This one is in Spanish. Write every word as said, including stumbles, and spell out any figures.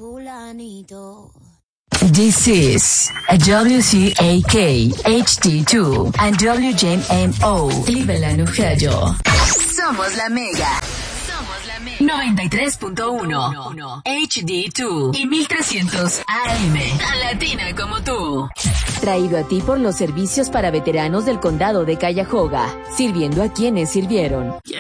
fulanito. This is W C A K, H D two, and W J M O, Cleveland, Ohio. Somos la Mega. Somos la Mega. noventa y tres punto uno, H D dos y mil trescientos A M. Tan latina como tú. Traído a ti por los servicios para veteranos del condado de Cuyahoga, sirviendo a quienes sirvieron.